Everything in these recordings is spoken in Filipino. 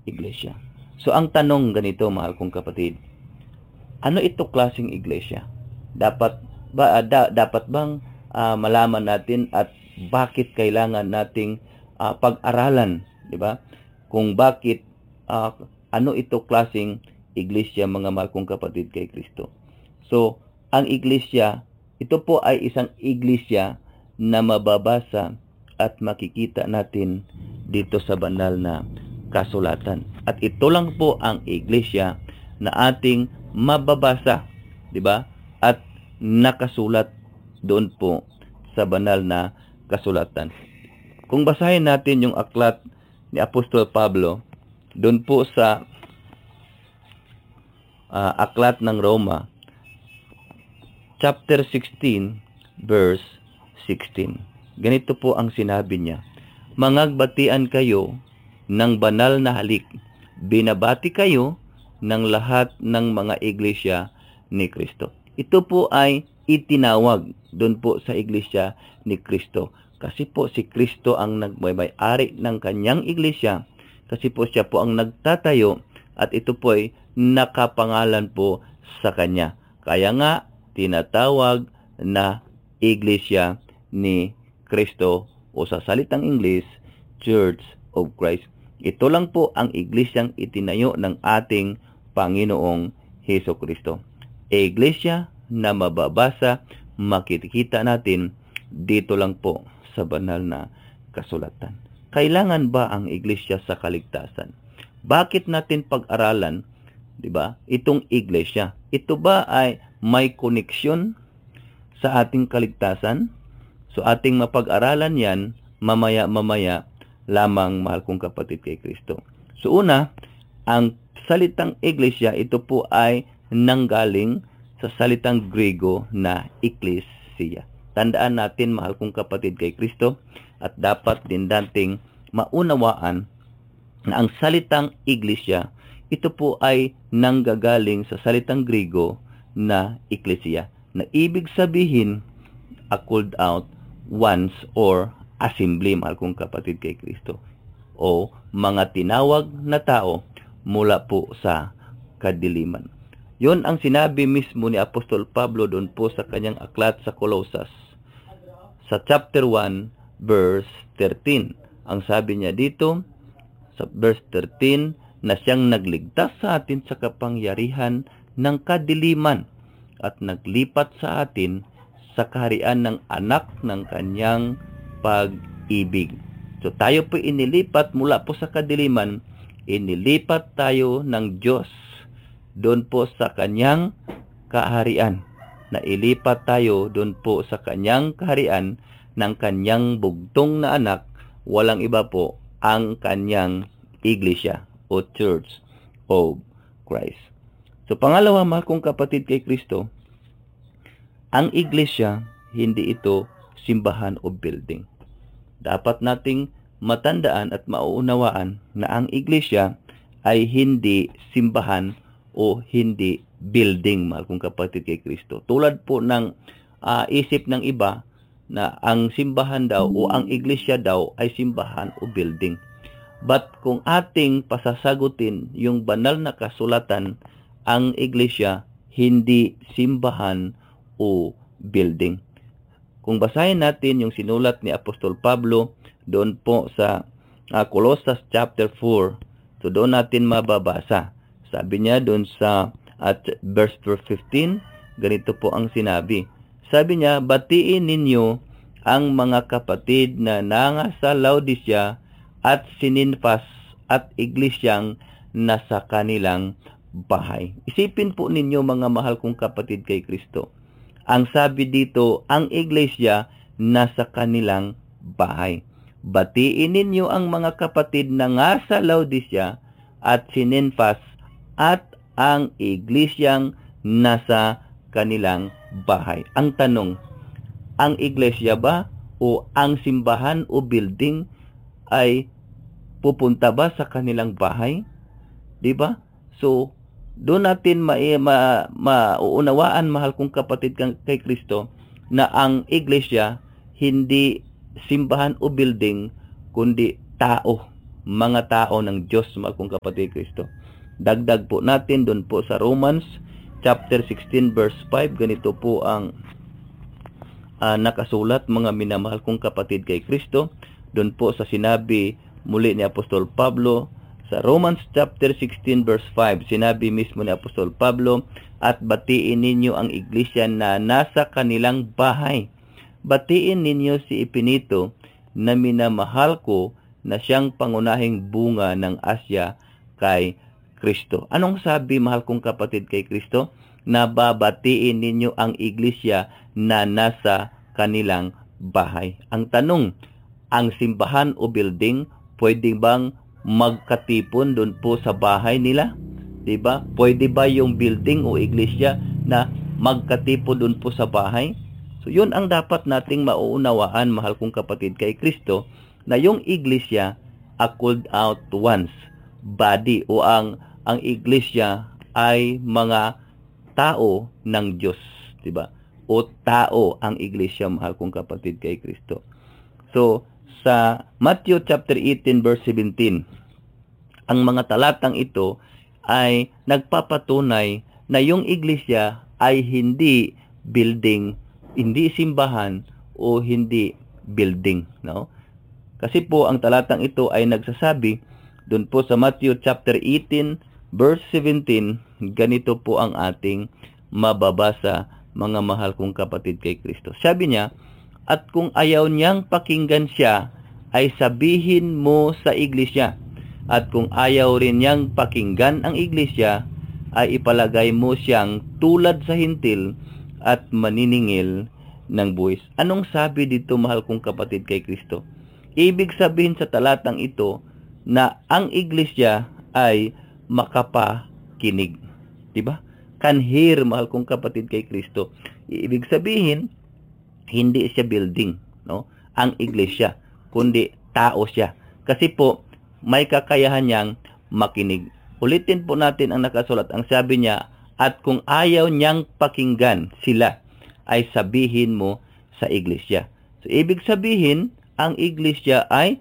iglesia. So ang tanong ganito, mahal kong kapatid, ano ito klaseng iglesia? Dapat bang malaman natin at bakit kailangan nating pag-aralan, di ba? Kung bakit ano ito klaseng iglesia, mga mahal kong kapatid kay Kristo. So, ang iglesia, ito po ay isang iglesia na mababasa at makikita natin dito sa banal na kasulatan. At ito lang po ang iglesia na ating mababasa, di ba? At nakasulat doon po sa banal na kasulatan. Kung basahin natin yung aklat ni Apostol Pablo doon po sa aklat ng Roma, chapter 16, verse 16. Ganito po ang sinabi niya, "Mangagbatian kayo ng banal na halik. Binabati kayo ng lahat ng mga iglesia ni Kristo." Ito po ay itinawag doon po sa iglesia ni Kristo. Kasi po si Kristo ang nagmay-ari ng kanyang iglesia. Kasi po siya po ang nagtatayo at ito po ay nakapangalan po sa kanya. Kaya nga tinatawag na iglesia ni Kristo o sa salitang English, Church of Christ. Ito lang po ang iglesyang itinayo ng ating Panginoong Hesus Kristo. Iglesia na mababasa, makikita natin dito lang po sa banal na kasulatan. Kailangan ba ang iglesia sa kaligtasan? Bakit natin pag-aralan, 'di ba? Itong iglesia. Ito ba ay may koneksyon sa ating kaligtasan? So ating mapag-aralan 'yan mamaya-mamaya lamang, mahal kong kapatid kay Kristo. So una, ang salitang iglesia, ito po ay nanggaling sa salitang Grego na ekklesia. Tandaan natin, mahal kong kapatid kay Kristo, at dapat din nating maunawaan na ang salitang iglesia, ito po ay nanggagaling sa salitang Grego na ekklesia, na ibig sabihin a called out ones or assembly, mahal kong kapatid kay Kristo, o mga tinawag na tao mula po sa kadiliman. Yon ang sinabi mismo ni Apostol Pablo doon po sa kanyang aklat sa Colosas, sa chapter 1, verse 13. Ang sabi niya dito, sa verse 13, na siyang nagligtas sa atin sa kapangyarihan ng kadiliman at naglipat sa atin sa kaharian ng anak ng kanyang pag-ibig. So tayo po inilipat mula po sa kadiliman, inilipat tayo ng Diyos doon po sa kanyang kaharian. Nailipat tayo doon po sa kanyang kaharian ng kanyang bugtong na anak, walang iba po ang kanyang iglesia o Church of Christ. So pangalawa, mahal kong kapatid kay Kristo, ang iglesia, hindi ito simbahan o building. Dapat nating matandaan at mauunawaan na ang iglesia ay hindi simbahan o hindi building, mahal kong kapatid kay Kristo. Tulad po ng isip ng iba na ang simbahan daw o ang iglesia daw ay simbahan o building. But kung ating pasasagutin yung banal na kasulatan, ang iglesia hindi simbahan o building. Kung basahin natin yung sinulat ni Apostol Pablo doon po sa Colosas chapter 4, so doon natin mababasa. Sabi niya doon sa verse 15, ganito po ang sinabi. Sabi niya, batiin ninyo ang mga kapatid na nasa Laodicea at Sininfas at iglesyang nasa kanilang bahay. Isipin po ninyo, mga mahal kong kapatid kay Kristo. Ang sabi dito, ang iglesia nasa kanilang bahay. Batiin ninyo ang mga kapatid na nasa Laodicea at Sininfas at ang iglesyang nasa kanilang bahay. Ang tanong, ang iglesia ba o ang simbahan o building ay pupunta ba sa kanilang bahay? 'Di ba? So, doon natin mauunawaan, mahal kong kapatid kay Kristo, na ang iglesia hindi simbahan o building kundi tao, mga tao ng Diyos, mahal kong kapatid Kristo. Dagdag po natin doon po sa Romans chapter 16 verse 5, ganito po ang nakasulat, mga minamahal kong kapatid kay Kristo. Doon po sa sinabi muli ni Apostol Pablo sa Romans chapter 16 verse 5, sinabi mismo ni Apostol Pablo, at batiin ninyo ang iglesia na nasa kanilang bahay. Batiin ninyo si Epinito na minamahal ko, na siyang pangunahing bunga ng Asya kay Kristo. Anong sabi, mahal kong kapatid kay Kristo? Na babatiin ninyo ang iglesia na nasa kanilang bahay. Ang tanong, ang simbahan o building pwede bang magkatipon doon po sa bahay nila? Diba? Pwede ba yung building o iglesia na magkatipon doon po sa bahay? So yun ang dapat nating mauunawaan, mahal kong kapatid kay Kristo, na yung iglesia a called out ones, body, o ang iglesia ay mga tao ng Diyos, diba? O tao ang iglesia, mahal kong kapatid kay Kristo. So sa Matthew chapter 18 verse 17, ang mga talatang ito ay nagpapatunay na yung iglesia ay hindi building, hindi simbahan o hindi building, no? Kasi po ang talatang ito ay nagsasabi doon po sa Matthew chapter 18 verse 17, ganito po ang ating mababasa, mga mahal kong kapatid kay Kristo. Sabi niya, at kung ayaw niyang pakinggan siya, ay sabihin mo sa iglesia. At kung ayaw rin niyang pakinggan ang iglesia, ay ipalagay mo siyang tulad sa hintil at maniningil ng buwis. Anong sabi dito, mahal kong kapatid kay Kristo? Ibig sabihin sa talatang ito na ang iglesia ay makapakinig. Diba? Can hear, mahal kong kapatid kay Kristo. Ibig sabihin, hindi siya building, no? Ang iglesia, kundi tao siya. Kasi po, may kakayahan niyang makinig. Ulitin po natin ang nakasulat. Ang sabi niya, at kung ayaw niyang pakinggan sila, ay sabihin mo sa iglesia. So, ibig sabihin, ang iglesia ay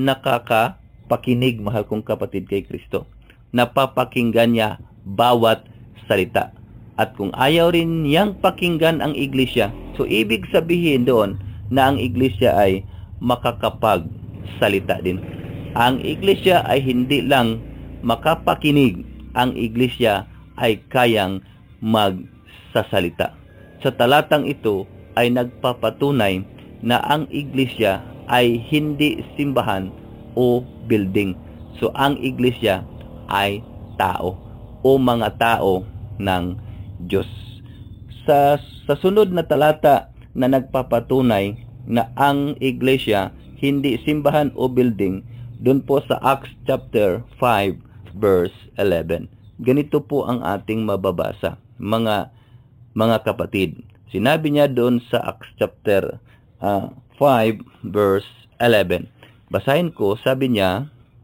nakakapakinig, mahal kong kapatid kay Kristo. Napapakinggan niya bawat salita. At kung ayaw rin niyang pakinggan ang iglesia, so ibig sabihin doon na ang iglesia ay makakapagsalita din. Ang iglesia ay hindi lang makapakinig, ang iglesia ay kayang magsasalita. Sa talatang ito ay nagpapatunay na ang iglesia ay hindi simbahan o building. So ang iglesia ay tao o mga tao ng Diyos. Sa sunod na talata na nagpapatunay na ang iglesia hindi simbahan o building, doon po sa Acts chapter 5 verse 11. Ganito po ang ating mababasa, mga kapatid. Sinabi niya doon sa Acts chapter 5 verse 11. Basahin ko, sabi niya,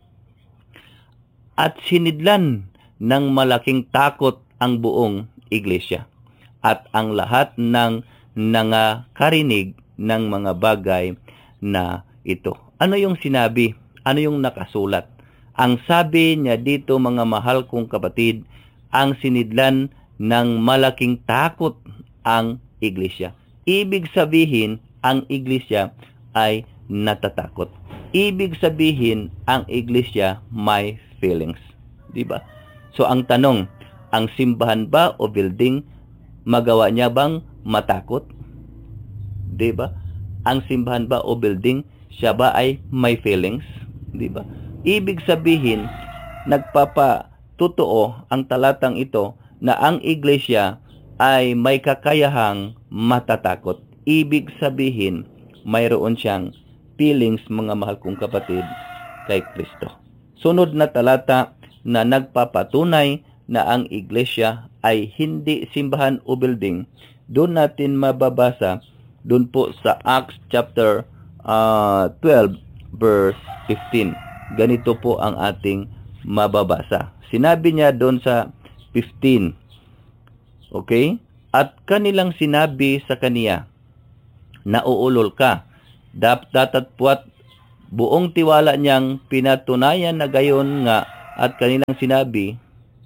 at sinidlan ng malaking takot ang buong iglesia at ang lahat ng nangakarinig ng mga bagay na ito. Ano yung sinabi? Ano yung nakasulat? Ang sabi niya dito, mga mahal kong kapatid, ang sinidlan ng malaking takot ang iglesia. Ibig sabihin, ang iglesia ay natatakot. Ibig sabihin, ang iglesia may feelings. Diba? So, ang tanong, ang simbahan ba o building, magawa niya bang matakot? Diba? Ang simbahan ba o building, siya ba ay may feelings? Diba? Ibig sabihin, nagpapatotoo ang talatang ito na ang iglesia ay may kakayahang matatakot. Ibig sabihin, mayroon siyang feelings, mga mahal kong kapatid, kay Kristo. Sunod na talata na nagpapatunay na ang iglesia ay hindi simbahan o building, doon natin mababasa, doon po sa Acts chapter 12 verse 15. Ganito po ang ating mababasa. Sinabi niya doon sa 15, okay? At kanilang sinabi sa kaniya, nauulol ka, datatpwat buong tiwala niyang pinatunayan na gayon nga at kanilang sinabi,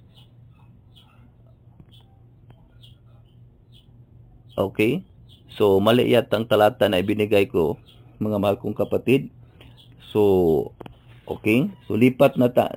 okay? So, mali yata ang talata na ibinigay ko, mga mahal kong kapatid. So, okay? So, lipat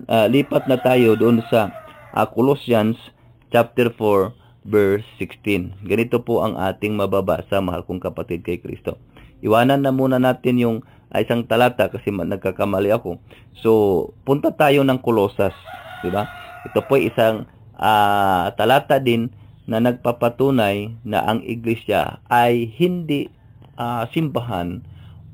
na tayo doon sa Colossians chapter 4, verse 16. Ganito po ang ating mababasa, mahal kong kapatid kay Kristo. Iwanan na muna natin yung isang talata kasi nagkakamali ako. So, punta tayo ng Colosas, di ba? Ito po isang talata din na nagpapatunay na ang iglesia ay hindi simbahan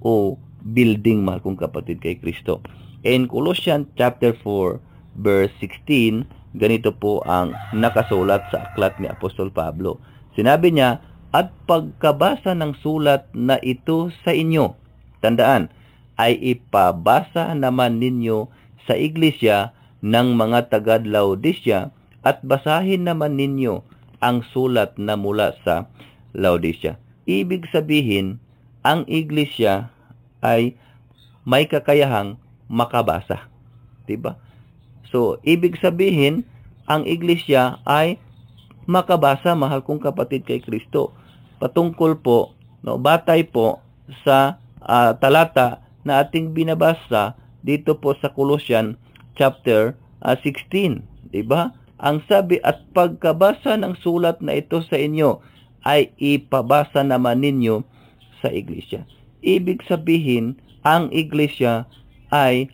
o building, mahal kong kapatid kay Kristo. In Colossians chapter 4, verse 16, ganito po ang nakasulat sa aklat ni Apostol Pablo. Sinabi niya, at pagkabasa ng sulat na ito sa inyo, tandaan, ay ipabasa naman ninyo sa iglesia ng mga taga-Laodicea at basahin naman ninyo ang sulat na mula sa Laodicea. Ibig sabihin, ang iglesia ay may kakayahang makabasa. Diba? So, ibig sabihin, ang iglesia ay makabasa, mahal kong kapatid kay Kristo. Patungkol po, batay po sa talata na ating binabasa dito po sa Colossians chapter 16. Diba? Ang sabi, at pagkabasa ng sulat na ito sa inyo, ay ipabasa naman ninyo sa iglesia. Ibig sabihin, ang iglesia ay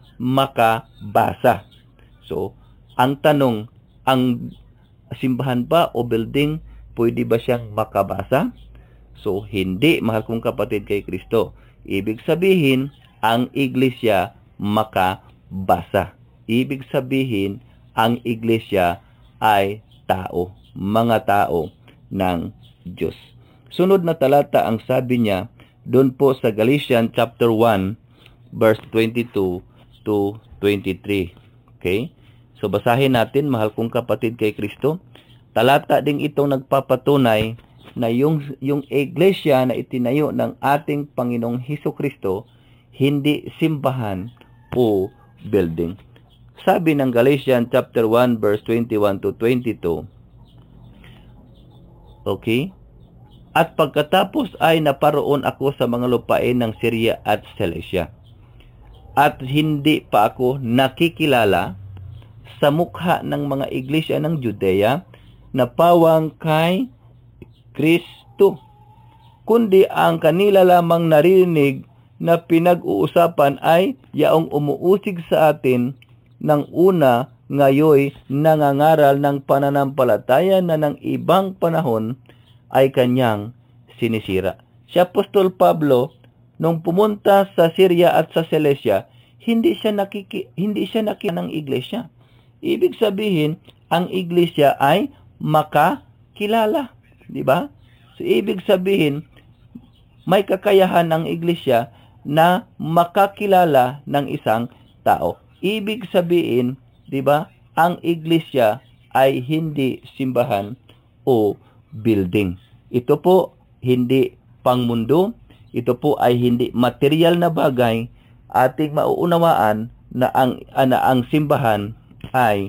makabasa. So, ang tanong, ang simbahan ba o building, pwede ba siyang makabasa? So, hindi, mahal kong kapatid kay Kristo. Ibig sabihin, ang iglesia makabasa. Ibig sabihin, ang iglesia ay tao, mga tao ng Diyos. Sunod na talata, ang sabi niya, doon po sa Galatians chapter 1, verse 22 to 23. Okay? So, basahin natin, mahal kong kapatid kay Kristo. Talata ding itong nagpapatunay na yung iglesia na itinayo ng ating Panginoong Hesukristo, hindi simbahan o building. Sabi ng Galatians chapter 1, verse 21 to 22, okay? At pagkatapos ay naparoon ako sa mga lupain ng Syria at Cilicia. At hindi pa ako nakikilala sa mukha ng mga iglesia ng Judea na pawang kay Kristo, kundi ang kanila lamang narinig na pinag-uusapan ay yaong umuusig sa atin ng una, ngayoy nangangaral ng pananampalataya na ng ibang panahon ay kanyang sinisira. Si Apostol Pablo, nung pumunta sa Syria at sa Cilicia, hindi siya nakita ng iglesia. Ibig sabihin, ang iglesia ay makakilala. Di ba? So, ibig sabihin, may kakayahan ng iglesia na makakilala ng isang tao. Ibig sabihin, di ba, ang iglesia ay hindi simbahan o building. Ito po, hindi pangmundo. Ito po ay hindi material na bagay. Ating mauunawaan na ang simbahan ay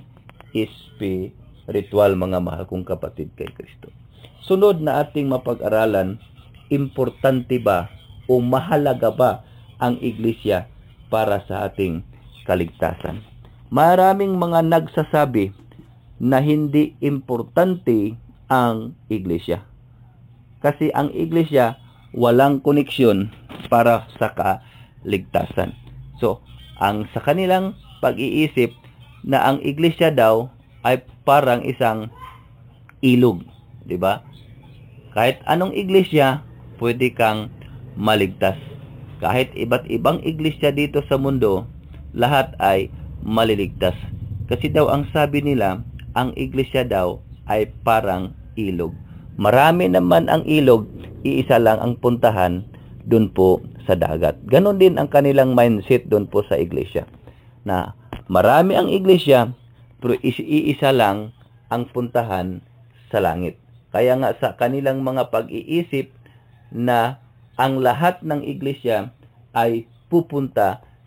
spiritual, mga mahal kong kapatid kay Kristo. Sunod na ating mapag-aralan, importante ba o mahalaga ba ang iglesia para sa ating kaligtasan? Maraming mga nagsasabi na hindi importante ang iglesia. Kasi ang iglesia walang koneksyon para sa kaligtasan. So, sa kanilang pag-iisip na ang iglesia daw ay parang isang ilog, di ba? Kahit anong iglesia, pwede kang maligtas. Kahit iba't ibang iglesia dito sa mundo, lahat ay maliligtas. Kasi daw ang sabi nila, ang iglesia daw ay parang ilog. Marami naman ang ilog, iisa lang ang puntahan doon po sa dagat. Ganon din ang kanilang mindset doon po sa iglesia. Na marami ang iglesia, pero iisa lang ang puntahan sa langit. Kaya nga sa kanilang mga pag-iisip na ang lahat ng iglesia ay pupunta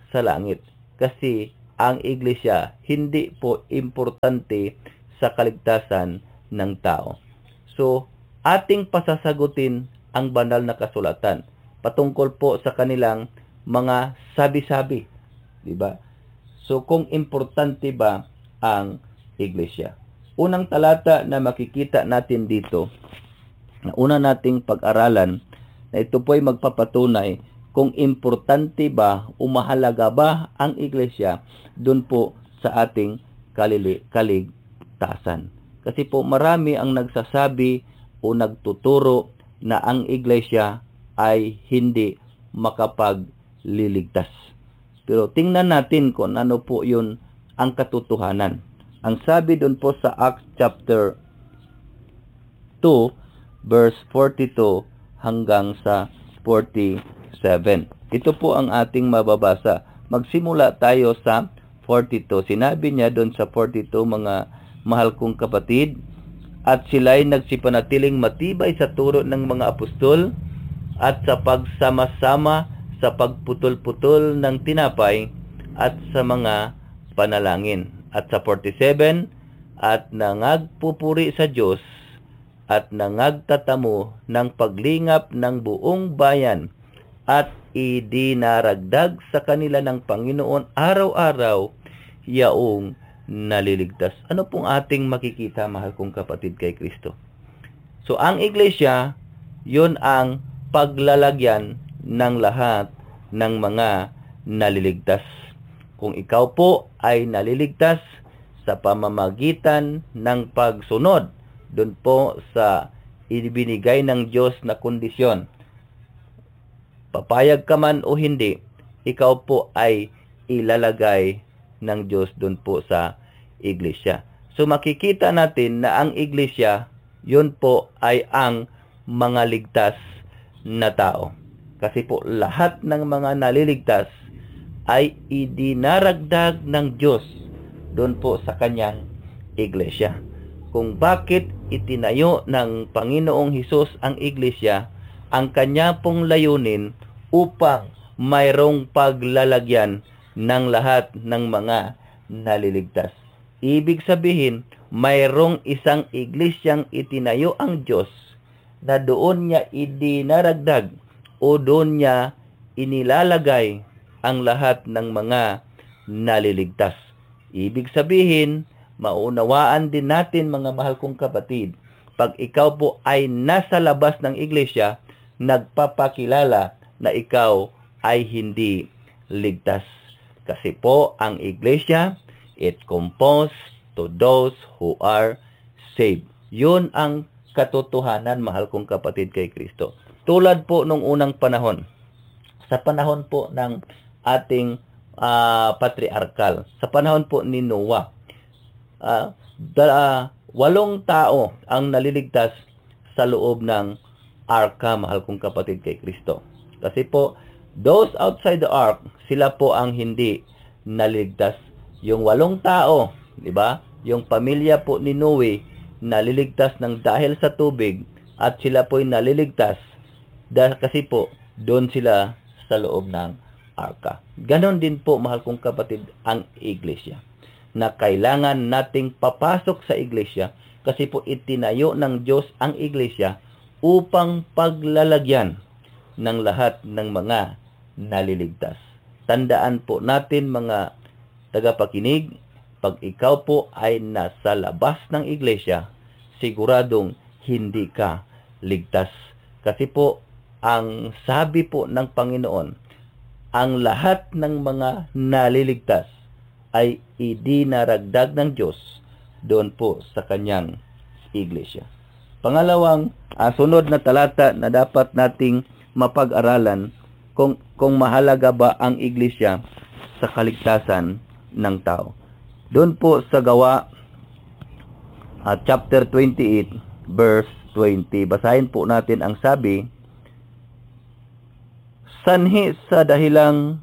sa langit. Kasi ang iglesia hindi po importante sa kaligtasan ng tao. So, ating pasasagutin ang banal na kasulatan patungkol po sa kanilang mga sabi-sabi, di ba? So, kung importante ba ang iglesia? Unang talata na makikita natin dito, na una nating pag-aralan, na ito po ay magpapatunay kung importante ba o mahalaga ba ang iglesia doon po sa ating kaligtasan. Kasi po marami ang nagsasabi o nagtuturo na ang iglesia ay hindi makapagliligtas. Pero tingnan natin kung ano po yun ang katotohanan. Ang sabi doon po sa Acts chapter 2 verse 42 hanggang sa 47. Ito po ang ating mababasa. Magsimula tayo sa 42. Sinabi niya doon sa 42, mga mahal kong kapatid, at sila'y nagsipanatiling matibay sa turo ng mga apostol at sa pagsama-sama sa pagputol-putol ng tinapay at sa mga panalangin. At sa 47, at nangagpupuri sa Diyos at nangagtatamo ng paglingap ng buong bayan at idinaragdag sa kanila ng Panginoon araw-araw yaong naliligtas. Ano pong ating makikita, mahal kong kapatid, kay Kristo? So, ang iglesia, yun ang paglalagyan ng lahat ng mga naliligtas. Kung ikaw po ay naliligtas sa pamamagitan ng pagsunod doon po sa ibinigay ng Diyos na kondisyon, papayag ka man o hindi, ikaw po ay ilalagay ng Diyos doon po sa iglesia. So makikita natin na ang iglesia, yun po ay ang mga ligtas na tao. Kasi po lahat ng mga naliligtas ay idinaragdag ng Diyos doon po sa kanyang iglesia. Kung bakit itinayo ng Panginoong Hesus ang iglesia, ang kanya pong layunin upang mayroong paglalagyan ng lahat ng mga naliligtas. Ibig sabihin, mayroong isang iglesyang itinayo ang Diyos na doon niya idinaragdag o doon niya inilalagay ang lahat ng mga naliligtas. Ibig sabihin, maunawaan din natin, mga mahal kong kapatid, pag ikaw po ay nasa labas ng iglesia, nagpapakilala na ikaw ay hindi ligtas. Kasi po ang iglesia, it composed to those who are saved. Yun ang katotohanan, mahal kong kapatid, kay Kristo. Tulad po nung unang panahon, sa panahon po ng ating patriarkal, sa panahon po ni Noah, 8 tao ang naliligtas sa loob ng arka, mahal kong kapatid, kay Kristo. Kasi po, those outside the ark, sila po ang hindi naliligtas. Yung 8 tao, di ba? Yung pamilya po ni Noe, naliligtas ng dahil sa tubig, at sila po ay naliligtas kasi po, doon sila sa loob ng arka. Ganon din po, mahal kong kapatid, ang iglesia, na kailangan nating papasok sa iglesia kasi po itinayo ng Diyos ang iglesia upang paglalagyan ng lahat ng mga naliligtas. Tandaan po natin, mga tagapakinig, pag ikaw po ay nasa labas ng iglesia, siguradong hindi ka ligtas. Kasi po, ang sabi po ng Panginoon, ang lahat ng mga naliligtas ay idinaragdag ng Diyos doon po sa kanyang iglesia. Pangalawang, sunod na talata na dapat nating mapag-aralan, kung mahalaga ba ang iglesia sa kaligtasan ng tao. Doon po sa Gawa, chapter 28, verse 20. Basahin po natin ang sabi, sanhi sa dahilang...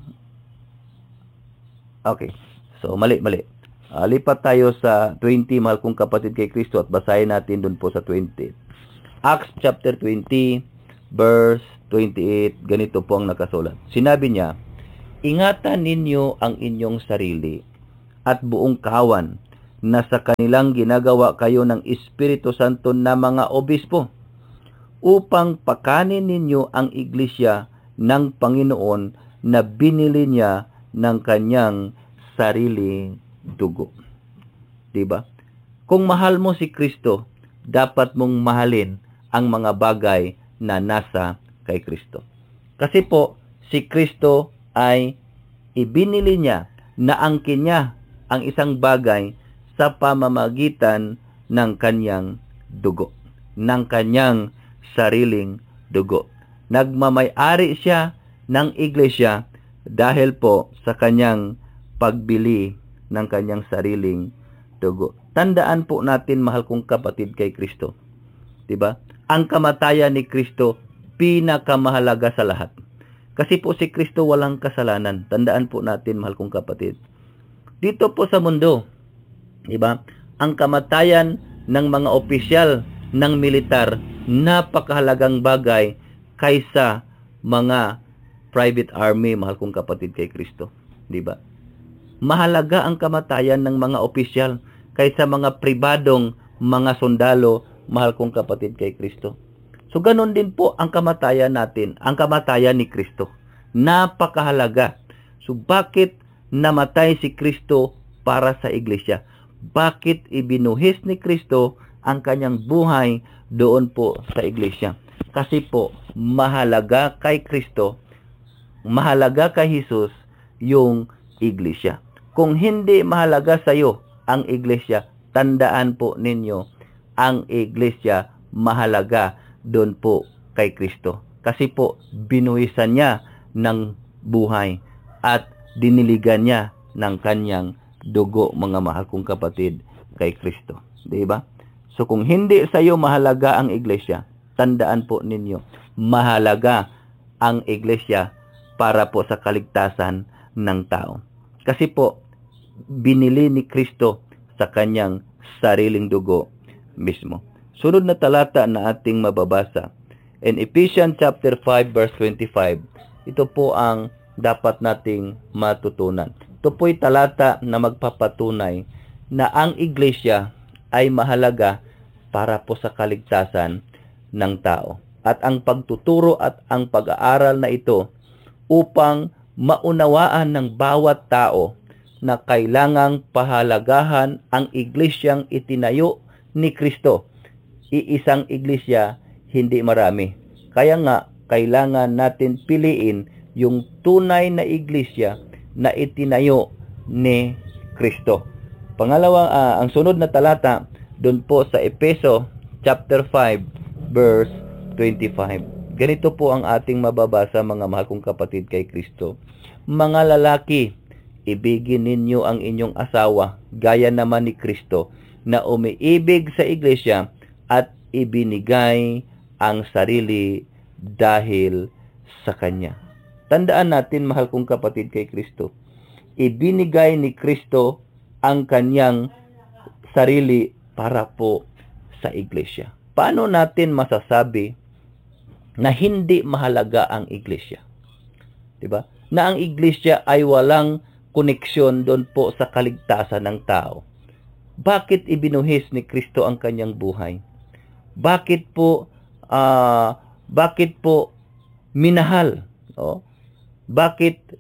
Okay, so mali. Lipat tayo sa 20, mahal kong kapatid, kay Kristo, at basahin natin doon po sa 20. Acts chapter 20, verse 28, ganito po ang nakasulat. Sinabi niya, ingatan ninyo ang inyong sarili at buong kawan na sa kanilang ginagawa kayo ng Espiritu Santo na mga obispo upang pakanin ninyo ang iglesia ng Panginoon na binili niya ng kanyang sariling dugo. Diba? Kung mahal mo si Kristo, dapat mong mahalin ang mga bagay na nasa kay Kristo. Kasi po, si Kristo ay ibinili niya, naangkin niya ang isang bagay sa pamamagitan ng kanyang dugo, ng kanyang sariling dugo. Nagmamay-ari siya ng iglesia dahil po sa kanyang pagbili ng kanyang sariling dugo. Tandaan po natin, mahal kong kapatid, kay Kristo. Diba? Ang kamatayan ni Kristo pinakamahalaga sa lahat. Kasi po si Kristo walang kasalanan. Tandaan po natin, mahal kong kapatid. Dito po sa mundo, diba? Ang kamatayan ng mga opisyal ng militar, napakahalagang bagay kaysa mga private army, mahal kong kapatid, kay Kristo. Diba? Mahalaga ang kamatayan ng mga opisyal kaysa mga pribadong mga sundalo, mahal kong kapatid, kay Kristo. So ganun din po ang kamatayan natin, ang kamatayan ni Kristo. Napakahalaga. So bakit namatay si Kristo para sa iglesia? Bakit ibinuhis ni Kristo ang kanyang buhay doon po sa iglesia? Kasi po, mahalaga kay Kristo, mahalaga kay Jesus yung iglesia. Kung hindi mahalaga sa iyo ang iglesia, tandaan po ninyo, ang iglesia mahalaga doon po kay Kristo. Kasi po, binuhisan niya ng buhay at diniligan niya ng kanyang dugo, mga mahal kong kapatid, kay Kristo. Diba? So kung hindi sa iyo mahalaga ang iglesia, tandaan po ninyo, mahalaga ang iglesia para po sa kaligtasan ng tao. Kasi po, binili ni Kristo sa kanyang sariling dugo mismo. Sunod na talata na ating mababasa, in Ephesians chapter 5 verse 25, ito po ang dapat nating matutunan. Ito po'y talata na magpapatunay na ang iglesia ay mahalaga para po sa kaligtasan ng tao. At ang pagtuturo at ang pag-aaral na ito upang maunawaan ng bawat tao na kailangang pahalagahan ang iglesyang itinayo ni Kristo. Iisang iglesia, hindi marami. Kaya nga, kailangan natin piliin yung tunay na iglesia na itinayo ni Kristo. Pangalawa, ang sunod na talata, doon po sa Efeso chapter 5, verse 25. Ganito po ang ating mababasa, mga mahal kong kapatid, kay Kristo. Mga lalaki, ibigin ninyo ang inyong asawa, gaya naman ni Kristo, na umiibig sa iglesia at ibinigay ang sarili dahil sa Kanya. Tandaan natin, mahal kong kapatid, kay Kristo, ibinigay ni Kristo ang Kanyang sarili para po sa iglesia. Paano natin masasabi na hindi mahalaga ang iglesia? Diba? Na ang iglesia ay walang koneksyon doon po sa kaligtasan ng tao. Bakit ibinuhis ni Kristo ang kanyang buhay? Bakit po minahal? Oh? Bakit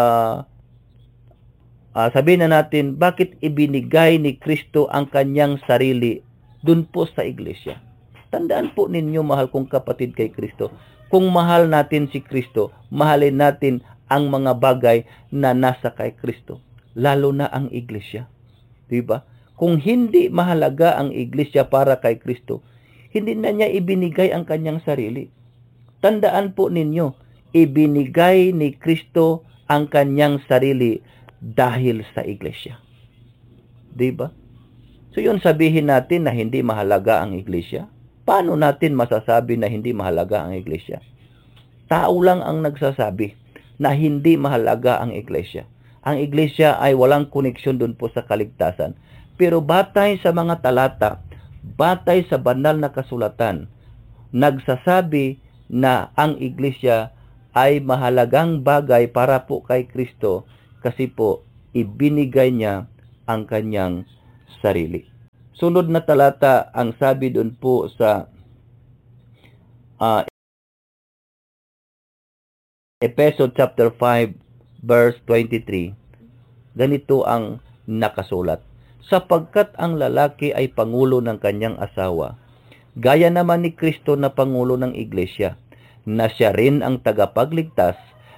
sabihin na natin, bakit ibinigay ni Kristo ang kanyang sarili doon po sa iglesia? Tandaan po ninyo, mahal kong kapatid, kay Kristo, kung mahal natin si Kristo, mahalin natin ang mga bagay na nasa kay Kristo, lalo na ang iglesia. Diba? Kung hindi mahalaga ang iglesia para kay Kristo, hindi na niya ibinigay ang kanyang sarili. Tandaan po ninyo, ibinigay ni Kristo ang kanyang sarili dahil sa iglesia. Diba? So yun, sabihin natin na hindi mahalaga ang iglesia. Paano natin masasabi na hindi mahalaga ang iglesia? Tao lang ang nagsasabi na hindi mahalaga ang iglesia. Ang iglesia ay walang koneksyon doon po sa kaligtasan. Pero batay sa mga talata, batay sa banal na kasulatan, nagsasabi na ang iglesia ay mahalagang bagay para po kay Kristo kasi po ibinigay niya ang kanyang sarili. Sunod na talata, ang sabi doon po sa Ephesians chapter 5 verse 23. Ganito ang nakasulat. Sapagkat ang lalaki ay pangulo ng kanyang asawa, gaya naman ni Kristo na pangulo ng iglesia, na siya rin ang tagapagligtas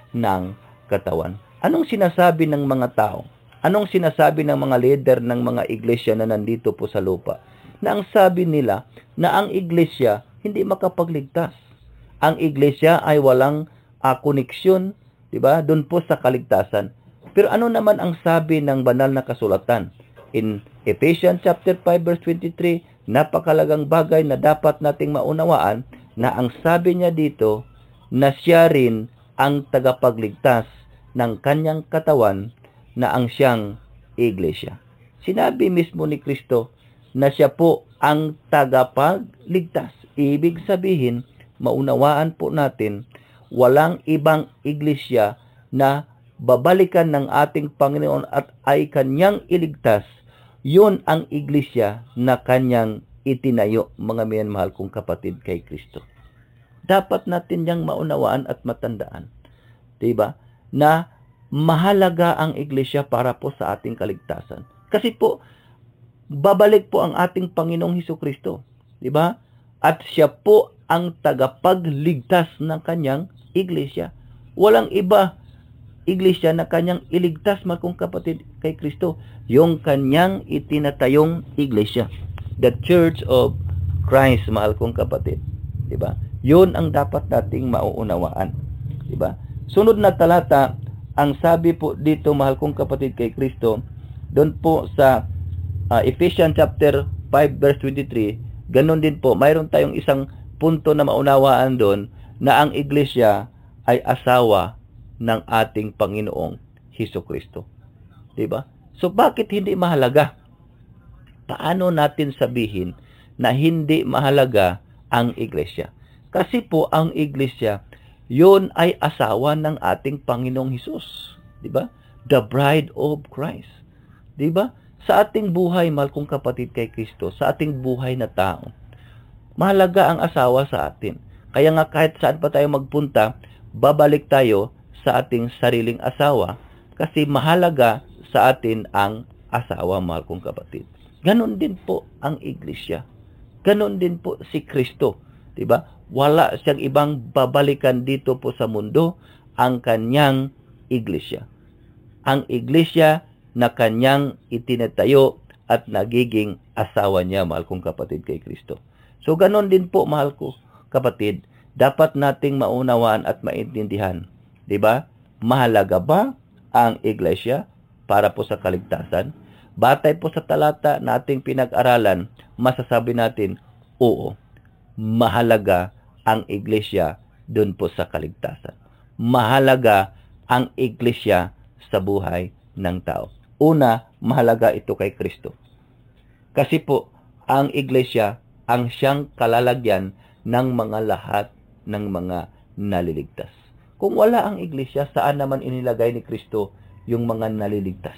ng katawan. Anong sinasabi ng mga tao? Anong sinasabi ng mga leader ng mga iglesia na nandito po sa lupa? Na ang sabi nila na ang iglesia hindi makapagligtas. Ang iglesia ay walang koneksyon, di ba? Doon po sa kaligtasan. Pero ano naman ang sabi ng banal na kasulatan? In Ephesians chapter 5 verse 23, napakalagang bagay na dapat nating maunawaan na ang sabi niya dito na siya rin ang tagapagligtas ng kanyang katawan na ang siyang iglesia. Sinabi mismo ni Kristo na siya po ang tagapagligtas. Ibig sabihin, maunawaan po natin, walang ibang iglesia na babalikan ng ating Panginoon at ay kanyang iligtas. Yun ang iglesia na kanyang itinayo, mga minamahal kong kapatid kay Kristo. Dapat natin yang maunawaan at matandaan. Diba? Na mahalaga ang iglesia para po sa ating kaligtasan. Kasi po, babalik po ang ating Panginoong Hesukristo. Diba? At siya po ang tagapagligtas ng kanyang iglesia. Walang iba iglesia na kanyang iligtas, mga kong kapatid kay Kristo. Yung kanyang itinatayong iglesia. The Church of Christ, mahal kong kapatid. Diba? Yun ang dapat nating mauunawaan. Diba? Sunod na talata, ang sabi po dito, mahal kong kapatid kay Kristo, doon po sa Ephesians chapter 5 verse 23, ganun din po, mayroon tayong isang punto na maunawaan doon na ang iglesia ay asawa ng ating Panginoong Hesukristo. Diba? So bakit hindi mahalaga? Paano natin sabihin na hindi mahalaga ang iglesia? Kasi po ang iglesia, yun ay asawa ng ating Panginoong Hesus. Diba? The bride of Christ. Diba? Sa ating buhay, mahal kong kapatid kay Kristo, sa ating buhay na tao, mahalaga ang asawa sa atin. Kaya nga kahit saan pa tayo magpunta, babalik tayo sa ating sariling asawa kasi mahalaga sa atin ang asawa, mahal kong kapatid. Ganon din po ang iglesia. Ganon din po si Kristo. Diba? Wala siyang ibang babalikan dito po sa mundo, ang kanyang iglesia. Ang iglesia na kanyang itinatayo at nagiging asawa niya, mahal kong kapatid kay Kristo. So ganon din po, mahal ko kapatid, dapat nating maunawaan at maintindihan. Diba? Mahalaga ba ang iglesia para po sa kaligtasan? Batay po sa talata na ating pinag-aralan, masasabi natin, oo, mahalaga ang iglesia dun po sa kaligtasan. Mahalaga ang iglesia sa buhay ng tao. Una, mahalaga ito kay Kristo. Kasi po, ang iglesia ang siyang kalalagyan ng mga lahat ng mga naliligtas. Kung wala ang iglesia, saan naman inilagay ni Kristo yung mga naliligtas?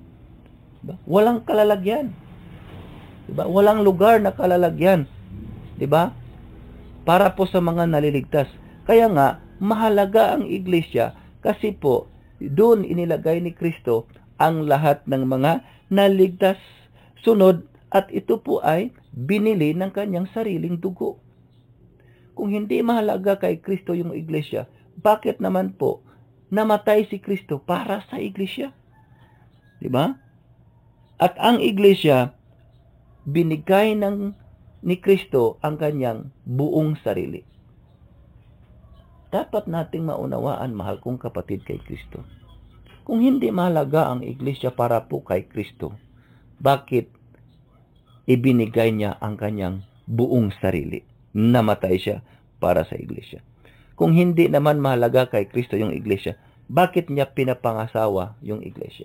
Diba? Walang kalalagyan. Diba? Walang lugar na kalalagyan. Diba? Para po sa mga naliligtas. Kaya nga, mahalaga ang iglesia kasi po, doon inilagay ni Kristo ang lahat ng mga naligtas. Sunod, at ito po ay binili ng kanyang sariling dugo. Kung hindi mahalaga kay Kristo yung iglesia, bakit naman po namatay si Kristo para sa iglesia? Diba? At ang iglesia, binigay ni Kristo ang kanyang buong sarili. Dapat nating maunawaan, mahal kong kapatid kay Kristo. Kung hindi mahalaga ang iglesia para po kay Kristo, bakit ibinigay niya ang kanyang buong sarili? Namatay siya para sa iglesia. Kung hindi naman mahalaga kay Kristo yung iglesia, bakit niya pinapangasawa yung iglesia?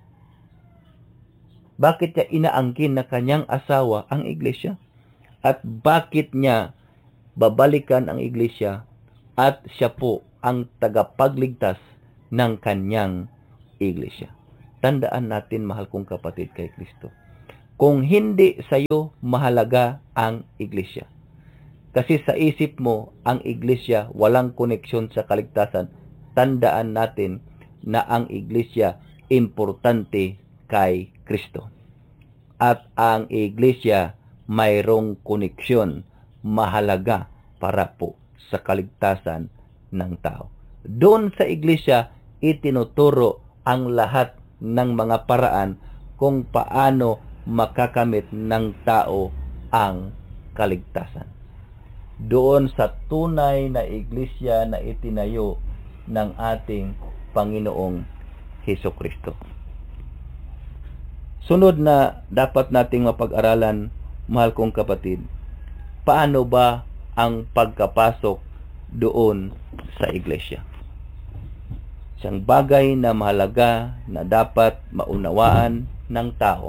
Bakit niya inaangkin na kanyang asawa ang iglesia? At bakit niya babalikan ang iglesia at siya po ang tagapagligtas ng kanyang iglesia. Tandaan natin, mahal kong kapatid kay Kristo, kung hindi sa iyo mahalaga ang iglesia, kasi sa isip mo ang iglesia walang koneksyon sa kaligtasan, tandaan natin na ang iglesia importante kay Kristo. At ang iglesia mayroong koneksyon, mahalaga para po sa kaligtasan ng tao. Doon sa iglesia, itinuturo ang lahat ng mga paraan kung paano makakamit ng tao ang kaligtasan. Doon sa tunay na iglesia na itinayo ng ating Panginoong Hesukristo. Sunod na dapat nating mapag-aralan, mahal kong kapatid, paano ba ang pagkapasok doon sa iglesia? Isang bagay na mahalaga na dapat maunawaan ng tao.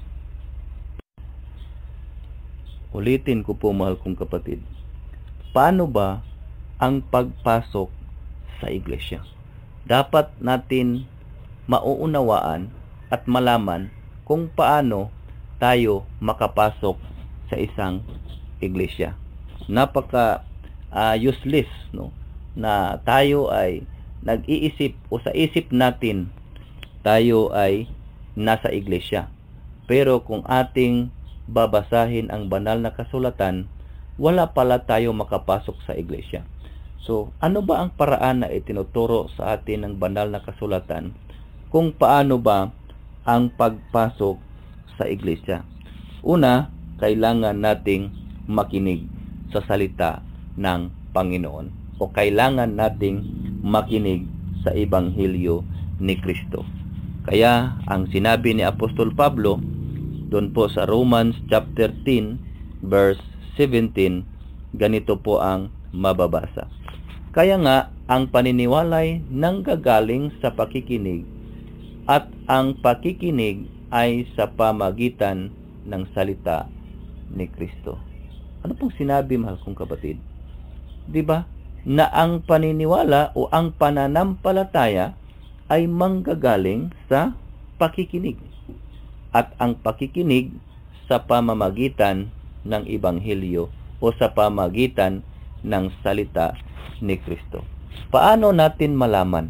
Ulitin ko po, mahal kong kapatid, paano ba ang pagpasok sa iglesia? Dapat natin mauunawaan at malaman kung paano tayo makapasok sa isang iglesia. Napaka useless, no, na tayo ay nag-iisip o sa isip natin tayo ay nasa iglesia. Pero kung ating babasahin ang banal na kasulatan, wala pala tayo makapasok sa iglesia. So, ano ba ang paraan na itinuturo sa atin ng banal na kasulatan kung paano ba ang pagpasok sa iglesia? Una, kailangan nating makinig sa salita ng Panginoon o kailangan nating makinig sa Ebanghelyo ni Kristo. Kaya ang sinabi ni Apostol Pablo doon po sa Romans chapter 10 verse 17, ganito po ang mababasa. Kaya nga, ang paniniwalay nanggagaling sa pakikinig, at ang pakikinig ay sa pamagitan ng salita ni Kristo. Ano pong sinabi, mahal kong kapatid? Diba? Na ang paniniwala o ang pananampalataya ay manggagaling sa pakikinig. At ang pakikinig sa pamamagitan ng Ebanghelyo o sa pamamagitan ng salita ni Kristo. Paano natin malaman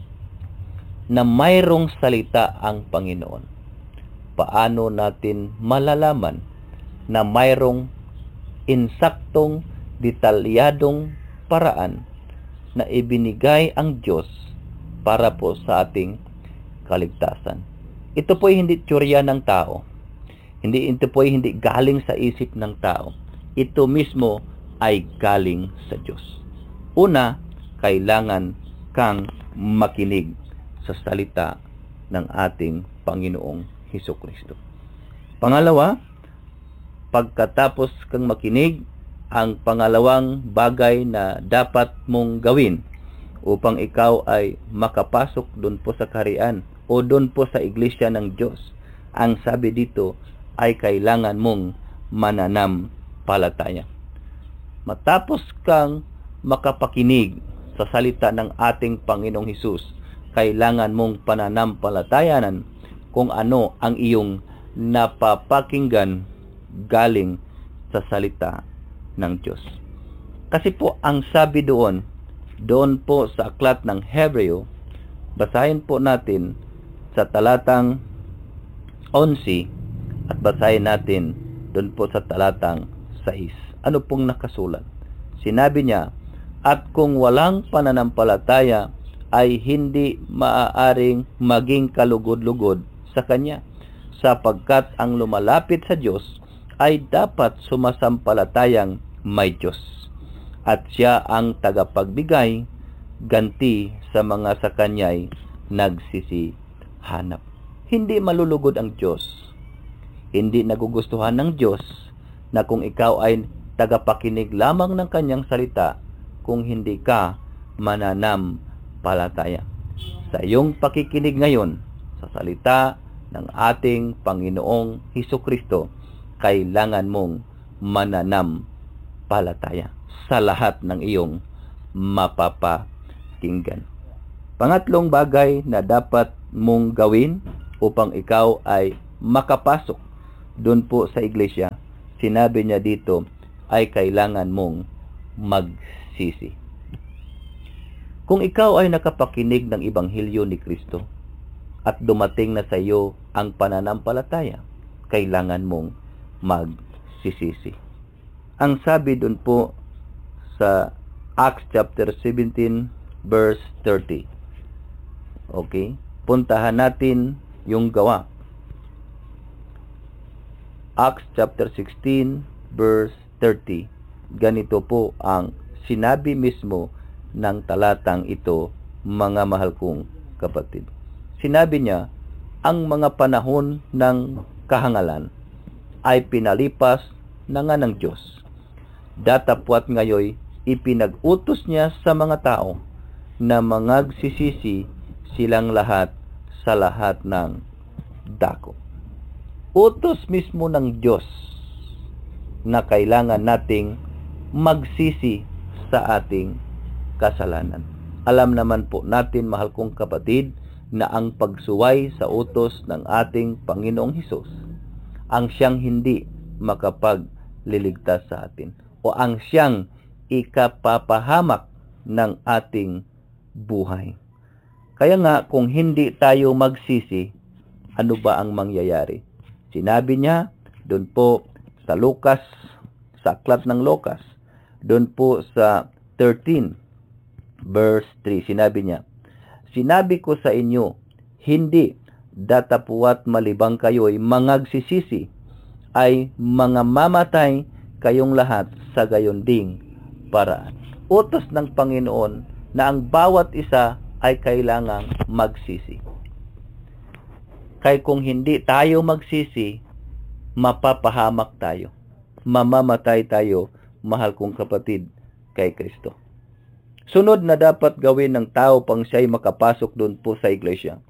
na mayroong salita ang Panginoon? Paano natin malalaman na mayroong insaktong, detalyadong paraan na ibinigay ang Diyos para po sa ating kaligtasan? Ito po ay hindi teorya ng tao. Ito po ay hindi galing sa isip ng tao. Ito mismo ay galing sa Diyos. Una, kailangan kang makinig sa salita ng ating Panginoong Hesukristo. Pangalawa, pagkatapos kang makinig, ang pangalawang bagay na dapat mong gawin upang ikaw ay makapasok doon po sa kaharian o doon po sa iglesia ng Diyos, ang sabi dito ay kailangan mong mananampalataya. Matapos kang makapakinig sa salita ng ating Panginoong Hesus, kailangan mong pananampalatayanan kung ano ang iyong napapakinggan galing sa salita ng Diyos. Kasi po ang sabi doon po sa aklat ng Hebreo, basahin po natin sa talatang 11 at basahin natin doon po sa talatang 6. Ano pong nakasulat? Sinabi niya, at kung walang pananampalataya ay hindi maaaring maging kalugod-lugod sa Kanya, sapagkat ang lumalapit sa Diyos ay dapat sumasampalatayang may Diyos, at Siya ang tagapagbigay ganti sa mga sa Kanya'y nagsisihanap. Hindi malulugod ang Diyos. Hindi nagugustuhan ng Diyos na kung ikaw ay tagapakinig lamang ng Kanyang salita, kung hindi ka mananampalataya. Sa iyong pakikinig ngayon sa salita ng ating Panginoong Hesukristo, kailangan mong mananampalataya sa lahat ng iyong pakinggan. Pangatlong bagay na dapat mong gawin upang ikaw ay makapasok doon po sa iglesia, sinabi niya dito, ay kailangan mong magsisi. Kung ikaw ay nakapakinig ng Ebanghelyo ni Kristo at dumating na sa iyo ang pananampalataya, kailangan mong magsisisi. Ang sabi doon po sa Acts chapter 17 verse 30. Okay? Puntahan natin yung gawa. Acts chapter 16 verse 30. Ganito po ang sinabi mismo ng talatang ito, mga mahal kong kapatid. Sinabi niya, ang mga panahon ng kahangalan ay pinalipas na nga ng Diyos. Datapwat ngayoy ipinag-utos niya sa mga tao na mangagsisisi silang lahat sa lahat ng dako. Utos mismo ng Diyos na kailangan nating magsisi sa ating kasalanan. Alam naman po natin, mahal kong kapatid, na ang pagsuway sa utos ng ating Panginoong Hesus ang siyang hindi makapagliligtas sa atin o ang siyang ikapapahamak ng ating buhay. Kaya nga, kung hindi tayo magsisi, ano ba ang mangyayari? Sinabi niya doon po sa Lucas, sa aklat ng Lucas, doon po sa 13 verse 3, sinabi niya, sinabi ko sa inyo, hindi datapuat malibang kayo'y mangagsisisi, ay mga mamatay kayong lahat sa gayon ding paraan. Utos ng Panginoon na ang bawat isa ay kailangang magsisi. Kaya kung hindi tayo magsisi, mapapahamak tayo. Mamamatay tayo, mahal kong kapatid, kay Kristo. Sunod na dapat gawin ng tao pang siya'y makapasok doon po sa iglesia.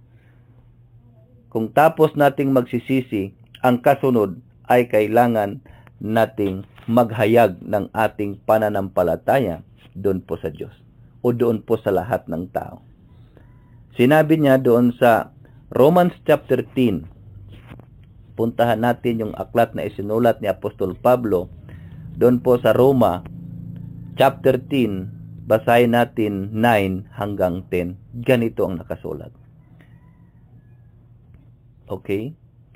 Kung tapos nating magsisisi, ang kasunod ay kailangan nating maghayag ng ating pananampalataya doon po sa Diyos o doon po sa lahat ng tao. Sinabi niya doon sa Romans chapter 10, puntahan natin yung aklat na isinulat ni Apostol Pablo doon po sa Roma chapter 10, basahin natin 9 hanggang 10. Ganito ang nakasulat. Okay?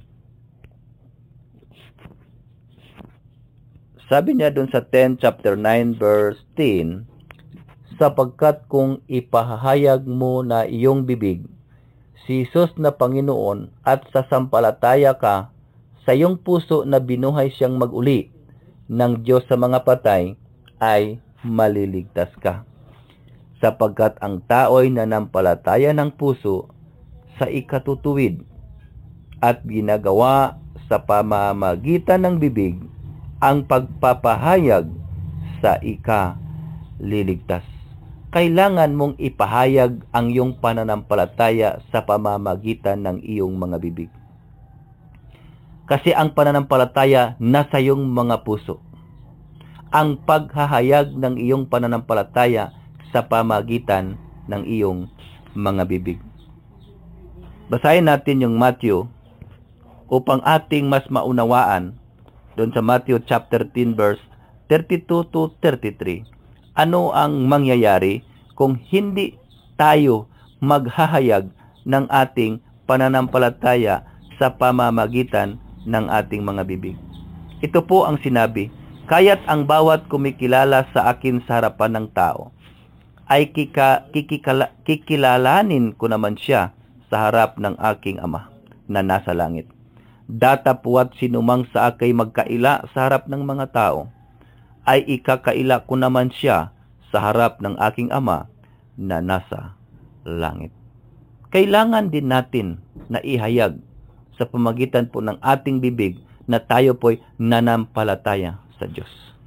Sabi niya doon sa 10 chapter 9 verse 10, sapagkat kung ipahayag mo na iyong bibig si Jesus na Panginoon at sasampalataya ka sa iyong puso na binuhay siyang mag-uli ng Diyos sa mga patay, ay maliligtas ka. Sapagkat ang tao'y nanampalataya ng puso sa ikatutuwid at ginagawa sa pamamagitan ng bibig ang pagpapahayag sa ikaliligtas. Kailangan mong ipahayag ang iyong pananampalataya sa pamamagitan ng iyong mga bibig. Kasi ang pananampalataya nasa iyong mga puso. Ang paghahayag ng iyong pananampalataya sa pamagitan ng iyong mga bibig. Basahin natin yung Matthew upang ating mas maunawaan doon sa Matthew chapter 10 verse 32 to 33. Ano ang mangyayari kung hindi tayo maghahayag ng ating pananampalataya sa pamamagitan ng ating mga bibig? Ito po ang sinabi, kaya't ang bawat kumikilala sa akin sa harapan ng tao, ay kikilalanin ko naman siya sa harap ng aking Ama na nasa langit. Datapwat sinumang sa akay magkaila sa harap ng mga tao, ay ikakaila ko naman siya sa harap ng aking Ama na nasa langit. Kailangan din natin na ihayag sa pamagitan po ng ating bibig na tayo po'y nanampalataya sa Diyos.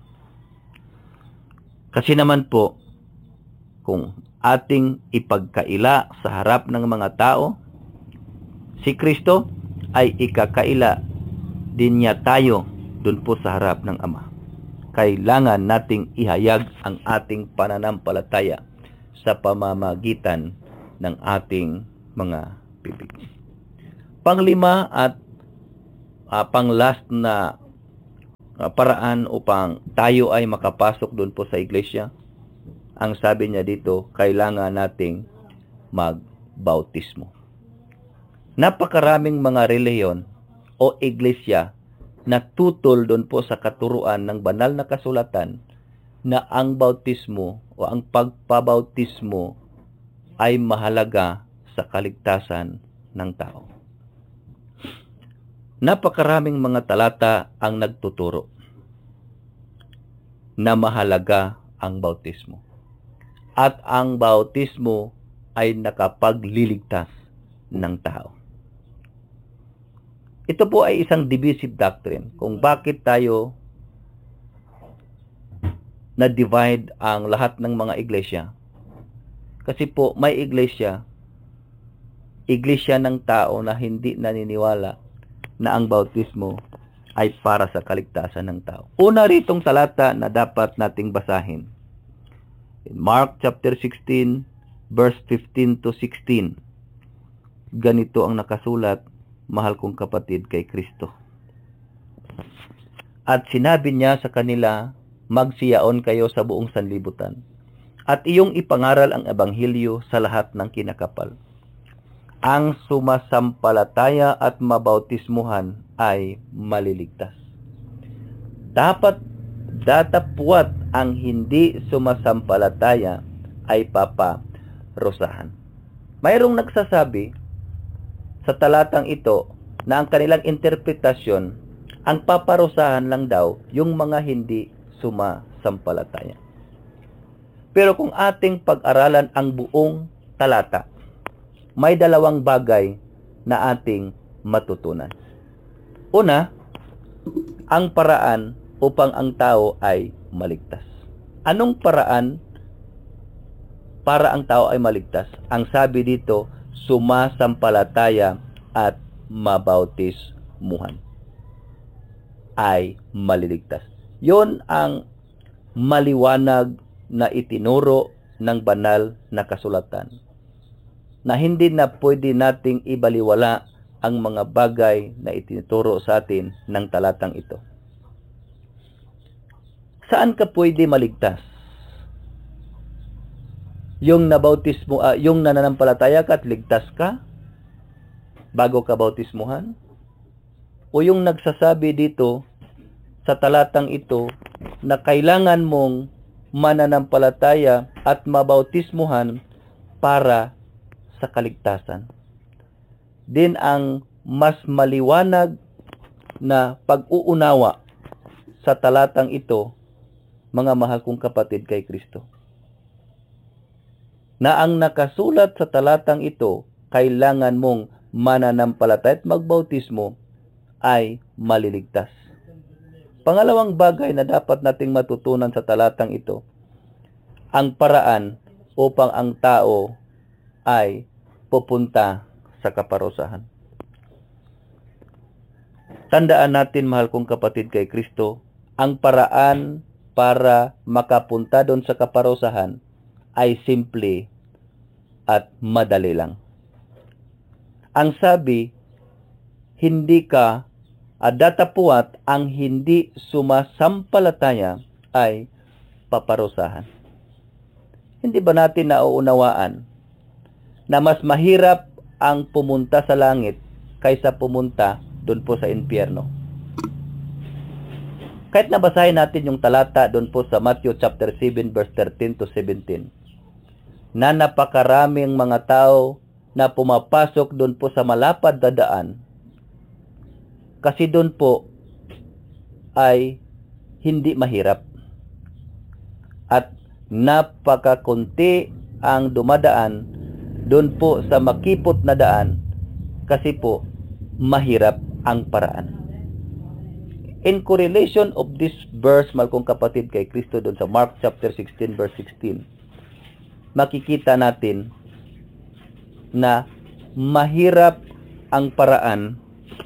Kasi naman po, kung ating ipagkaila sa harap ng mga tao, si Kristo ay ikakaila din niya tayo dun po sa harap ng Ama. Kailangan nating ihayag ang ating pananampalataya sa pamamagitan ng ating mga bibig. Panglima at pang-last na paraan upang tayo ay makapasok doon po sa iglesia, ang sabi niya dito, kailangan nating magbautismo. Napakaraming mga reliyon o iglesia na tutol doon po sa katuruan ng banal na kasulatan na ang bautismo o ang pagpabautismo ay mahalaga sa kaligtasan ng tao. Napakaraming mga talata ang nagtuturo na mahalaga ang bautismo. At ang bautismo ay nakapagliligtas ng tao. Ito po ay isang divisive doctrine kung bakit tayo na-divide ang lahat ng mga iglesia. Kasi po may iglesia ng tao na hindi naniniwala na ang bautismo ay para sa kaligtasan ng tao. Una ritong talata na dapat nating basahin. In Mark chapter 16, verse 15 to 16. Ganito ang nakasulat, mahal kong kapatid kay Kristo. At sinabi niya sa kanila, magsiyaon kayo sa buong sanlibutan, at iyong ipangaral ang ebanghelyo sa lahat ng kinakapal. Ang sumasampalataya at mabautismuhan ay maliligtas. Dapat datapwat ang hindi sumasampalataya ay paparusahan. Mayroong nagsasabi sa talatang ito na ang kanilang interpretasyon, ang paparusahan lang daw yung mga hindi sumasampalataya. Pero kung ating pag-aralan ang buong talata, may dalawang bagay na ating matutunan. Una, ang paraan upang ang tao ay maligtas. Anong paraan para ang tao ay maligtas? Ang sabi dito, sumasampalataya at mabautismuhan ay maliligtas. Yon ang maliwanag na itinuro ng banal na kasulatan, na hindi na pwede nating ibaliwala ang mga bagay na itinuturo sa atin ng talatang ito. Saan ka pwede maligtas? Yung nabautismo, yung nananampalataya ka at ligtas ka bago ka bautismuhan? O yung nagsasabi dito sa talatang ito na kailangan mong mananampalataya at mabautismuhan para sa kaligtasan. Din ang mas maliwanag na pag-uunawa sa talatang ito, mga mahal kong kapatid kay Kristo, na ang nakasulat sa talatang ito, kailangan mong mananampalataya at magbautismo ay maliligtas. Pangalawang bagay na dapat nating matutunan sa talatang ito, ang paraan upang ang tao ay pupunta sa kaparusahan. Tandaan natin, mahal kong kapatid kay Kristo, ang paraan para makapunta doon sa kaparusahan ay simple at madali lang. Ang sabi, hindi ka datapuat ang hindi sumasampalataya ay paparusahan. Hindi ba natin nauunawaan na mas mahirap ang pumunta sa langit kaysa pumunta doon po sa impyerno? Kahit nabasahin natin yung talata doon po sa Matthew chapter 7 verse 13 to 17, na napakaraming mga tao na pumapasok doon po sa malapad na daan, kasi doon po ay hindi mahirap at napakakunti ang dumadaan doon po sa makipot na daan, kasi po mahirap ang paraan. In correlation of this verse, mahal kong kapatid kay Kristo, doon sa Mark chapter 16 verse 16, makikita natin na mahirap ang paraan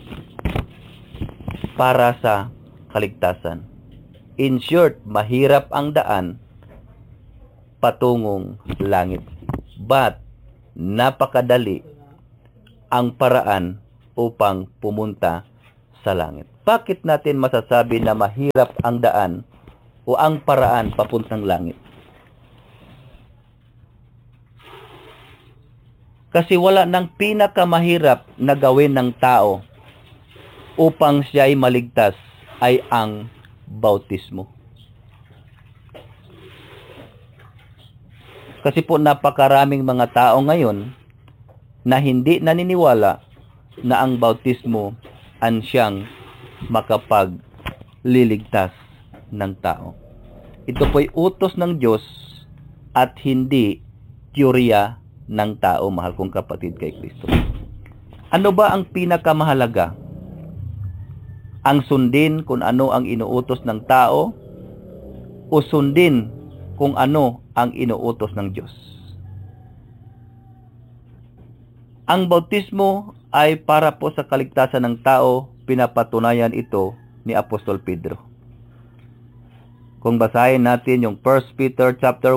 para sa kaligtasan. In short, mahirap ang daan patungong langit. But napakadali ang paraan upang pumunta sa langit. Bakit natin masasabi na mahirap ang daan o ang paraan papuntang langit? Kasi wala nang pinakamahirap na gawin ng tao upang siya'y maligtas ay ang bautismo. Kasi po napakaraming mga tao ngayon na hindi naniniwala na ang bautismo ang siyang makapagliligtas ng tao. Ito po'y utos ng Diyos at hindi teorya ng tao, mahal kong kapatid kay Kristo. Ano ba ang pinakamahalaga? Ang sundin kung ano ang inuutos ng tao o sundin kung ano ang inuutos ng Diyos? Ang bautismo ay para po sa kaligtasan ng tao, pinapatunayan ito ni Apostol Pedro. Kung basahin natin yung 1 Peter chapter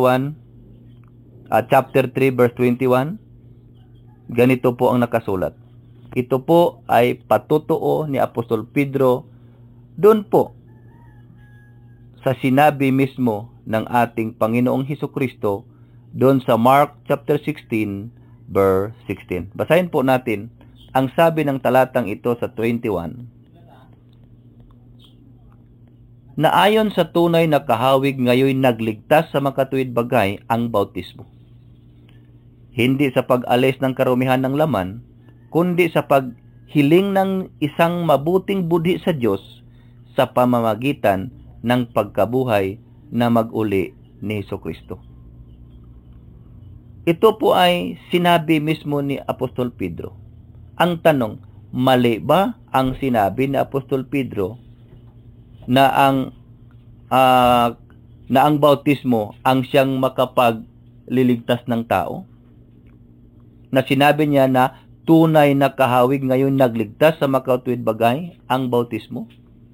3 verse 21, ganito po ang nakasulat. Ito po ay patutuo ni Apostol Pedro doon po sa sinabi mismo ng ating Panginoong Hesukristo doon sa Mark chapter 16 verse 16. Basahin po natin ang sabi ng talatang ito sa 21. Na ayon sa tunay na kahawig ngayon nagligtas sa makatuwid bagay ang bautismo. Hindi sa pag-alis ng karumihan ng laman, kundi sa paghiling ng isang mabuting budhi sa Diyos sa pamamagitan ng pagkabuhay na mag-uli ni Hesukristo. Ito po ay sinabi mismo ni Apostol Pedro. Ang tanong, mali ba ang sinabi ni Apostol Pedro na ang bautismo ang siyang makapagliligtas ng tao? Na sinabi niya na tunay na kahawig ngayon nagligtas sa makatuwid bagay ang bautismo?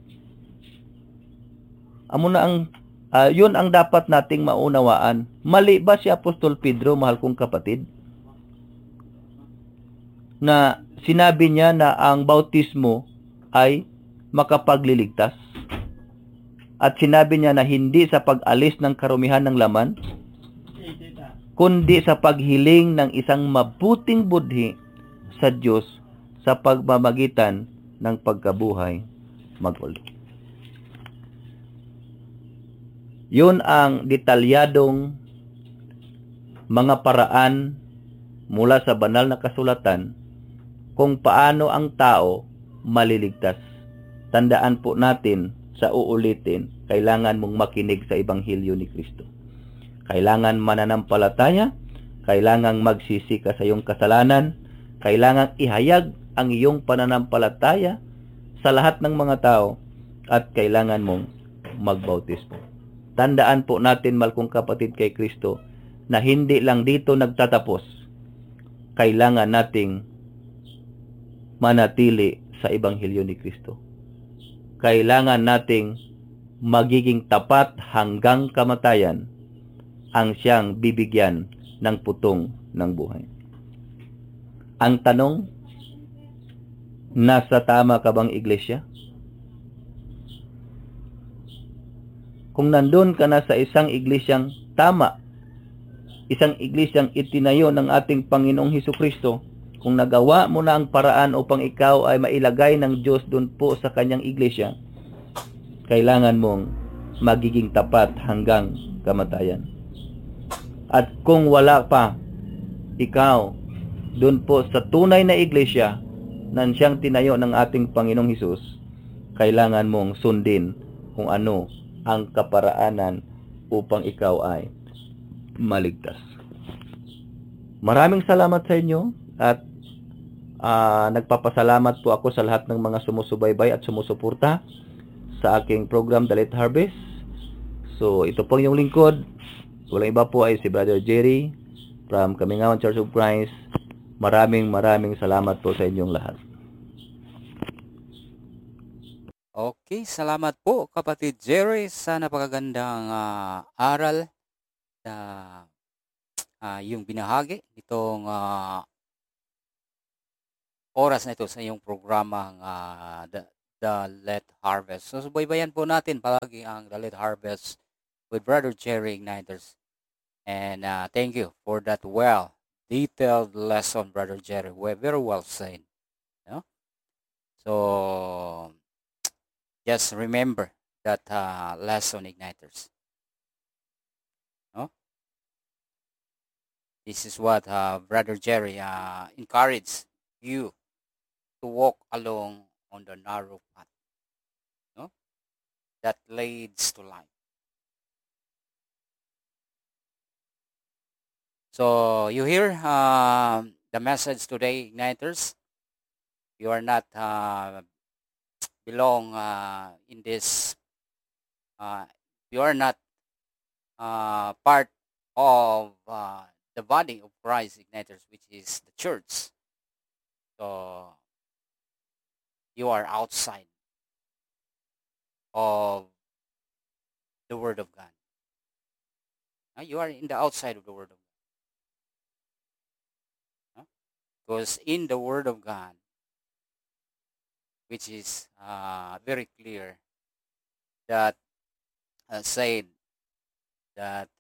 Yun ang dapat nating maunawaan. Mali ba si Apostol Pedro, mahal kong kapatid? Na sinabi niya na ang bautismo ay makapagliligtas? At sinabi niya na hindi sa pag-alis ng karumihan ng laman, kundi sa paghiling ng isang mabuting budhi sa Diyos sa pagmamagitan ng pagkabuhay mag-uli. Yun ang detalyadong mga paraan mula sa banal na kasulatan kung paano ang tao maliligtas. Tandaan po natin sa uulitin, kailangan mong makinig sa Ebanghelyo ni Kristo. Kailangan mananampalataya, kailangan magsisi ka sa iyong kasalanan, kailangan ihayag ang iyong pananampalataya sa lahat ng mga tao, at kailangan mong magbautismo. Tandaan po natin, mahal kong kapatid kay Kristo, na hindi lang dito nagtatapos. Kailangan nating manatili sa Ebanghelyo ni Kristo. Kailangan nating magiging tapat hanggang kamatayan ang siyang bibigyan ng putong ng buhay. Ang tanong, nasa tama ka bang iglesia? Kung nandun ka na sa isang iglesyang tama, isang iglesyang itinayo ng ating Panginoong Hesukristo, kung nagawa mo na ang paraan upang ikaw ay mailagay ng Diyos doon po sa kanyang iglesia, kailangan mong magiging tapat hanggang kamatayan. At kung wala pa ikaw doon po sa tunay na iglesia na siyang tinayo ng ating Panginoong Hesus, kailangan mong sundin kung ano ang kaparaanan upang ikaw ay maligtas. Maraming salamat sa inyo at nagpapasalamat po ako sa lahat ng mga sumusubaybay at sumusuporta sa aking program The Late Harvest. So ito po yung lingkod. Walang iba po ay si Brother Jerry from Kamingawan Church of Christ. Maraming salamat po sa inyong lahat. Okay, salamat po kapatid Jerry sa napakagandang aral na yung binahagi nitong oras na ito sa iyong programang The Let Harvest. So, subaybayan po natin palagi ang The Let Harvest with Brother Jerry Igniters. And thank you for that detailed lesson, Brother Jerry. Very well said. No? So, just remember that lesson, Igniters. No? This is what Brother Jerry encouraged you to walk along on the narrow path, no? That leads to life. So you hear the message today, Igniters. You are not belong in this. You are not part of the body of Christ, Igniters, which is the church. So you are outside of the Word of God. You are in the outside of the Word of God. Because in the Word of God, which is very clear, that said that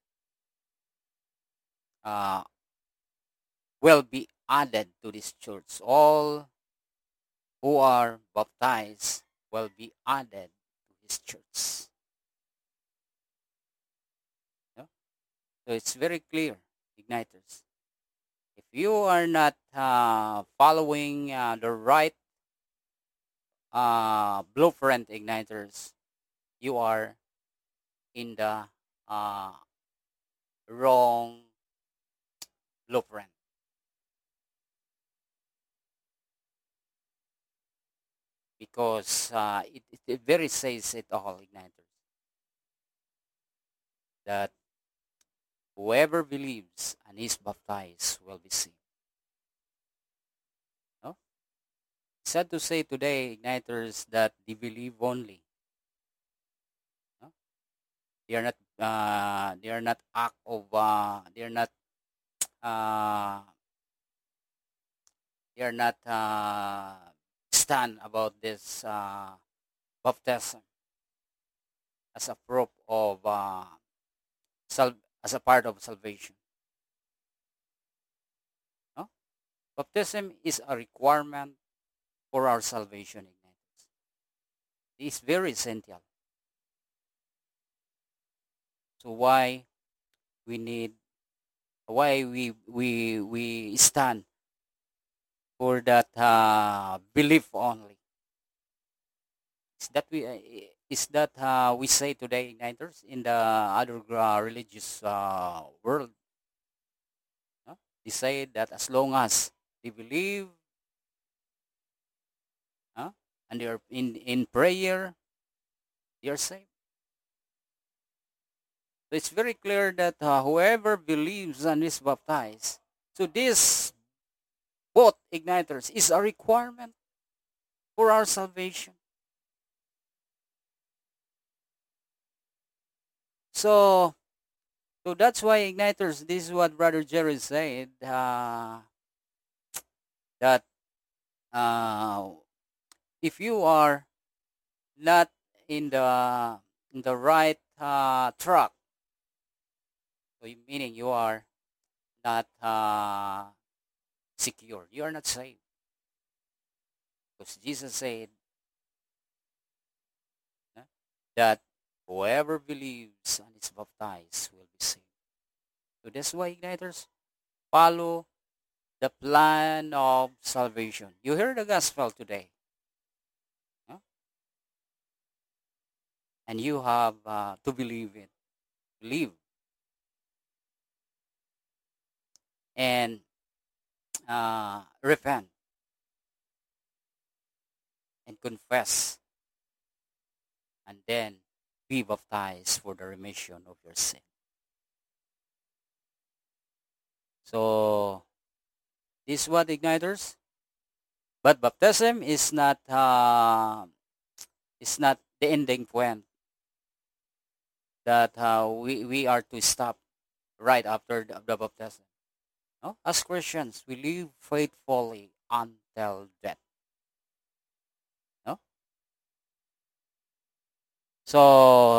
uh, will be added to this church. All who are baptized will be added to his church. No? So it's very clear, Igniters. If you are not following the right blueprint, Igniters, you are in the wrong blueprint. Because it very says it all, Igniters, that whoever believes and is baptized will be saved. No? It's sad to say today, Igniters, that they believe only. No? They are not. They are not act of. They are not. Uh, they are not stand about this baptism as a proof of as a part of salvation. No? Baptism is a requirement for our salvation, Igniters. It is very essential. So we need why we stand for that belief only? Is that we say today, Igniters, in the other religious world? No? They say that as long as they believe, and they are in prayer, they are saved. So it's very clear that whoever believes and is baptized, so this both, Igniters, is a requirement for our salvation. So that's why, Igniters, this is what Brother Jerry said, that uh, if you are not in the right track, so meaning you are not secure, you are not saved. Because Jesus said that whoever believes and is baptized will be saved. So that's why, Igniters, follow the plan of salvation. You hear the gospel today, and you have to believe it. Believe and repent and confess, and then be baptized for the remission of your sin. So this is what, Igniters. But baptism is not the ending point that we are to stop. right after the baptism. No? As Christians, we live faithfully until death. No? So